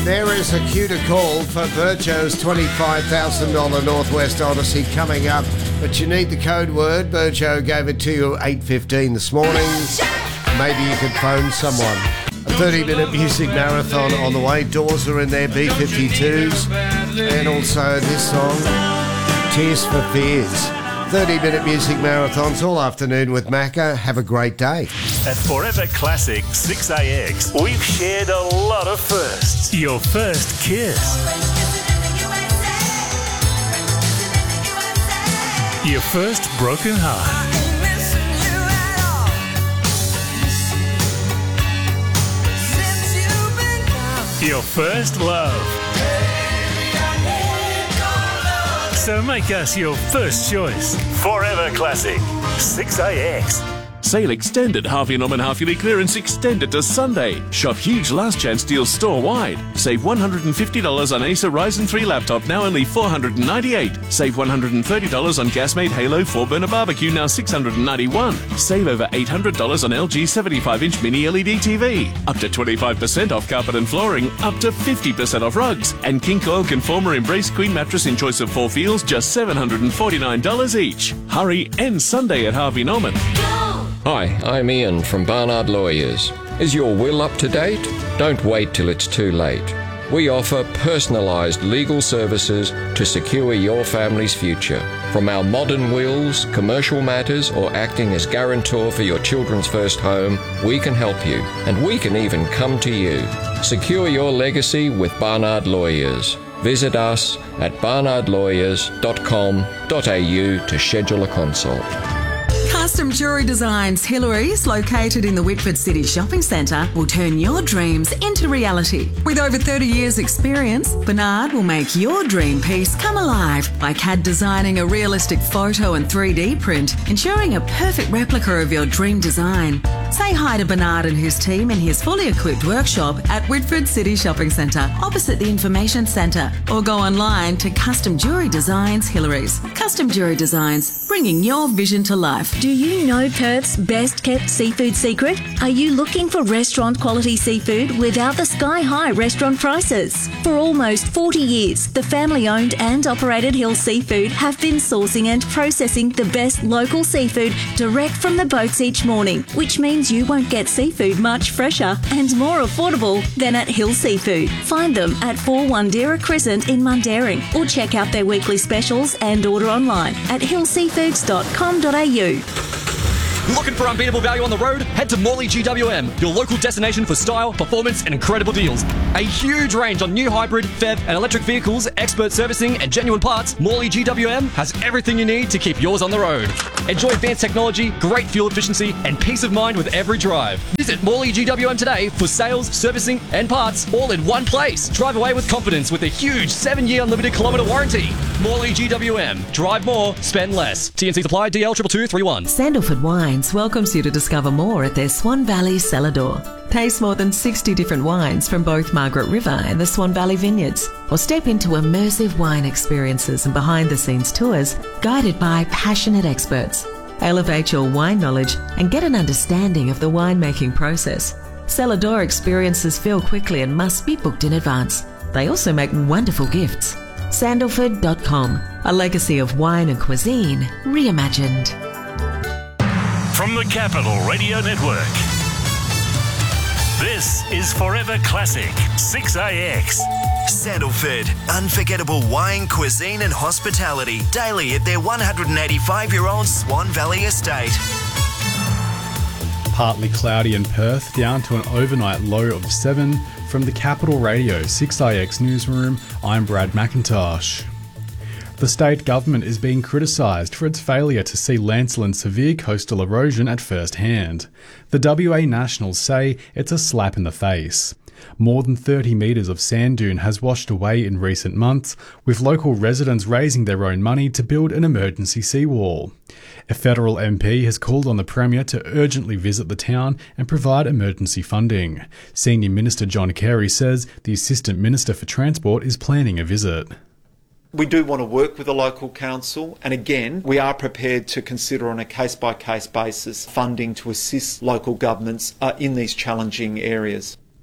There is a cue to call for Burjo's $25,000 Northwest Odyssey coming up, but you need the code word. Burjo gave it to you at 8:15 this morning. Maybe you could phone someone. A 30-minute music marathon on the way. Doors are in there, B-52s, and also this song, Tears for Fears. 30-minute music marathons all afternoon with Macca. Have a great day. At Forever Classic 6AX, we've shared a lot of firsts. Your first kiss. Your first broken heart. Your first love. So make us your first choice. Forever Classic 6AX. Sale extended. Harvey Norman half-yearly clearance extended to Sunday. Shop huge last chance deals store-wide. Save $150 on Acer Ryzen 3 laptop, now only $498. Save $130 on Gasmate Halo 4-burner barbecue, now $691. Save over $800 on LG 75-inch mini LED TV. Up to 25% off carpet and flooring. Up to 50% off rugs. And King Coil Conformer Embrace Queen mattress in choice of 4 feels, just $749 each. Hurry, end Sunday at Harvey Norman. Hi, I'm Ian from Barnard Lawyers. Is your will up to date? Don't wait till it's too late. We offer personalised legal services to secure your family's future. From our modern wills, commercial matters, or acting as guarantor for your children's first home, we can help you, and we can even come to you. Secure your legacy with Barnard Lawyers. Visit us at barnardlawyers.com.au to schedule a consult. Custom Jewellery Designs Hillary's, located in the Whitford City Shopping Centre, will turn your dreams into reality. With over 30 years' experience, Bernard will make your dream piece come alive by CAD designing a realistic photo and 3D print, ensuring a perfect replica of your dream design. Say hi to Bernard and his team in his fully equipped workshop at Whitford City Shopping Centre, opposite the Information Centre, or go online to Custom Jewellery Designs Hillary's. Custom Jewellery Designs, bringing your vision to life. Do you know Perth's best-kept seafood secret? Are you looking for restaurant-quality seafood without the sky-high restaurant prices? For almost 40 years, the family-owned and operated Hill Seafood have been sourcing and processing the best local seafood direct from the boats each morning, which means you won't get seafood much fresher and more affordable than at Hill Seafood. Find them at 4 Wandera Crescent in Mundaring, or check out their weekly specials and order online at hillseafoods.com.au. Looking for unbeatable value on the road? Head to Morley GWM, your local destination for style, performance and incredible deals. A huge range on new hybrid, PHEV and electric vehicles, expert servicing and genuine parts. Morley GWM has everything you need to keep yours on the road. Enjoy advanced technology, great fuel efficiency and peace of mind with every drive. Visit Morley GWM today for sales, servicing and parts all in one place. Drive away with confidence with a huge 7-year unlimited kilometre warranty. Morley GWM. Drive more, spend less. TNC supply, DL 22231. Sandalford Wines welcomes you to discover more at their Swan Valley cellar door. Taste more than 60 different wines from both Margaret River and the Swan Valley Vineyards, or step into immersive wine experiences and behind-the-scenes tours guided by passionate experts. Elevate your wine knowledge and get an understanding of the winemaking process. Cellar door experiences fill quickly and must be booked in advance. They also make wonderful gifts. Sandalford.com, a legacy of wine and cuisine reimagined. From the Capital Radio Network, this is Forever Classic 6AX. Sandalford, unforgettable wine, cuisine and hospitality daily at their 185-year-old Swan Valley estate. Partly cloudy in Perth, down to an overnight low of 7. From the Capital Radio 6IX newsroom, I'm Brad McIntosh. The state government is being criticised for its failure to see Lancelin severe coastal erosion at first hand. The WA Nationals say it's a slap in the face. More than 30 metres of sand dune has washed away in recent months, with local residents raising their own money to build an emergency seawall. A federal MP has called on the Premier to urgently visit the town and provide emergency funding. Senior Minister John Carey says the Assistant Minister for Transport is planning a visit. We do want to work with the local council, and again, we are prepared to consider on a case-by-case basis funding to assist local governments in these challenging areas.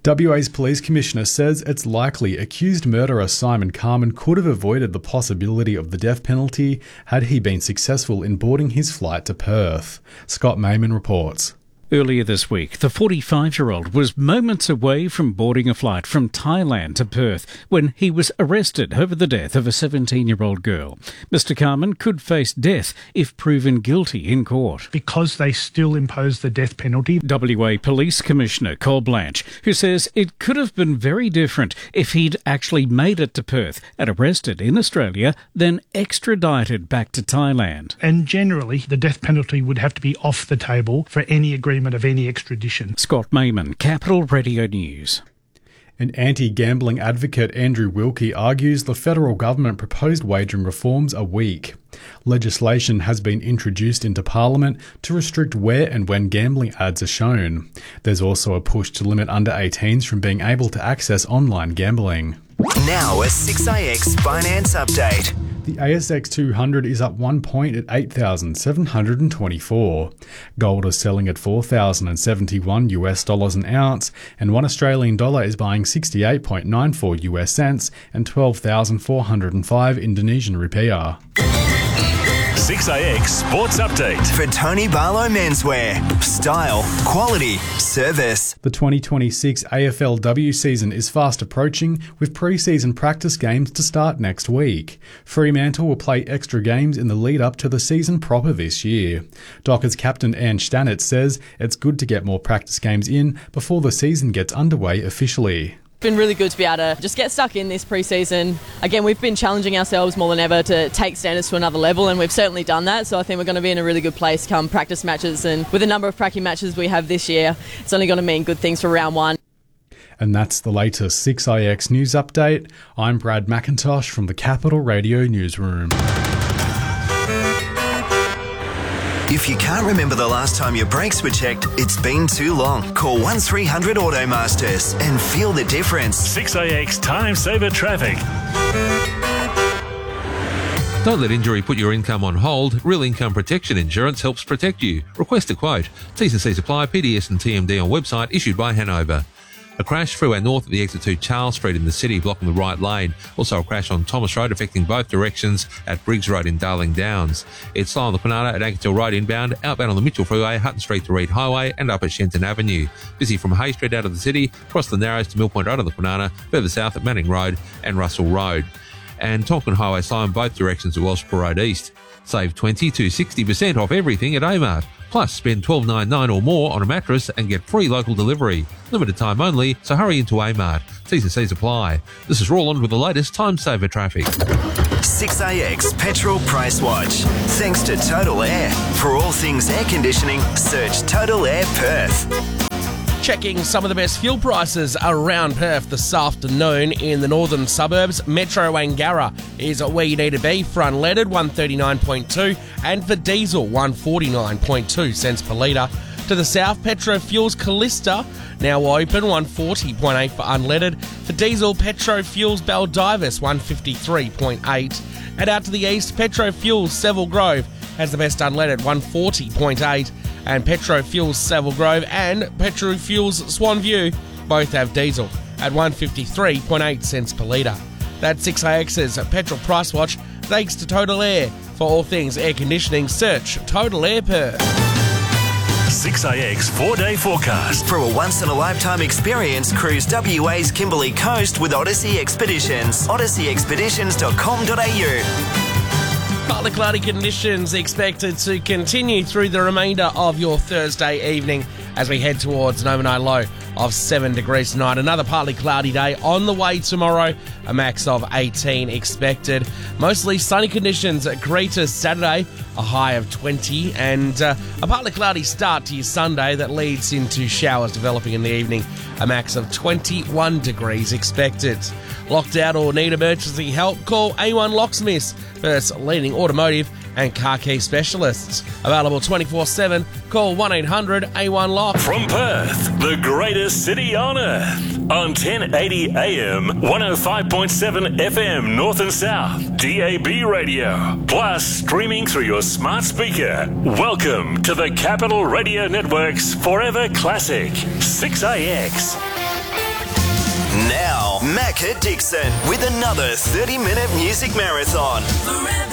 WA's Police Commissioner says it's likely accused murderer Simon Carman could have avoided the possibility of the death penalty had he been successful in boarding his flight to Perth. Scott Mayman reports. Earlier this week, the 45-year-old was moments away from boarding a flight from Thailand to Perth when he was arrested over the death of a 17-year-old girl. Mr. Carman could face death if proven guilty in court. Because they still impose the death penalty. WA Police Commissioner Col Blanche, who says it could have been very different if he'd actually made it to Perth and arrested in Australia, then extradited back to Thailand. And generally, the death penalty would have to be off the table for any agreement of any extradition. Scott Mayman, Capital Radio News. An anti-gambling advocate, Andrew Wilkie, argues the federal government proposed wagering reforms are weak. Legislation has been introduced into Parliament to restrict where and when gambling ads are shown. There's also a push to limit under-18s from being able to access online gambling. Now a 6AX Finance Update. The ASX 200 is up 1 point at 8,724. Gold is selling at $4,071 an ounce, and $1 Australian dollar is buying 68.94 US cents and 12,405 Indonesian rupiah. 6AX Sports Update. For Tony Barlow Menswear. Style, quality, service. The 2026 AFLW season is fast approaching, with pre-season practice games to start next week. Fremantle will play extra games in the lead-up to the season proper this year. Dockers captain Ange Stanitz says it's good to get more practice games in before the season gets underway officially. Been really good to be able to just get stuck in this pre-season. Again, we've been challenging ourselves more than ever to take standards to another level, and we've certainly done that, so I think we're going to be in a really good place come practice matches, and with the number of practice matches we have this year, it's only going to mean good things for round one. And that's the latest 6AX News Update. I'm Brad McIntosh from the Capital Radio Newsroom. If you can't remember the last time your brakes were checked, it's been too long. Call 1300 Automasters and feel the difference. 6AX Time Saver Traffic. Don't let injury put your income on hold. Real Income Protection Insurance helps protect you. Request a quote. T&C Supply, PDS and TMD on website, issued by Hanover. A crash freeway north at the exit to Charles Street in the city, blocking the right lane. Also a crash on Thomas Road affecting both directions at Briggs Road in Darling Downs. It's slow on the Kwinana at Ankertil Road inbound, outbound on the Mitchell Freeway, Hutton Street to Reed Highway, and up at Shenton Avenue. Busy from Hay Street out of the city, across the Narrows to Mill Point Road on the Kwinana, further south at Manning Road and Russell Road. And Tonkin Highway slow in both directions at Welshpool Road East. Save 20 to 60% off everything at Amart. Plus, spend $12.99 or more on a mattress and get free local delivery. Limited time only, so hurry into Amart. T&Cs apply. This is Roland with the latest Time Saver Traffic. 6AX Petrol Price Watch. Thanks to Total Air. For all things air conditioning, search Total Air Perth. Checking some of the best fuel prices around Perth this afternoon in the northern suburbs. Metro Wangara is where you need to be for unleaded, 139.2, and for diesel, 149.2 cents per litre. To the south, Petro Fuels Callista now open, 140.8 for unleaded. For diesel, Petro Fuels Baldivis, 153.8. And out to the east, Petro Fuels Seville Grove has the best unleaded, 140.8. And Petro Fuels Savile Grove and Petro Fuels Swan View both have diesel at 153.8 cents per litre. That's 6AX's Petrol Price Watch. Thanks to Total Air. For all things air conditioning, search Total Air Perth. 6AX 4-day forecast. For a once-in-a-lifetime experience, cruise WA's Kimberley Coast with Odyssey Expeditions. odysseyexpeditions.com.au. Partly cloudy conditions expected to continue through the remainder of your Thursday evening as we head towards an overnight low of 7 degrees tonight. Another partly cloudy day on the way tomorrow, a max of 18 expected. Mostly sunny conditions greet us Saturday, a high of 20, and a partly cloudy start to your Sunday that leads into showers developing in the evening, a max of 21 degrees expected. Locked out or need emergency help? Call A1 Locksmiths, first leading automotive and car key specialists. Available 24/7. Call 1-800-A1-LOCK. From Perth, the greatest city on earth. On 1080 AM, 105.7 FM North and South, DAB radio. Plus, streaming through your smart speaker. Welcome to the Capital Radio Network's Forever Classic, 6AX. Macca Dixon with another 30-minute music marathon. Forever.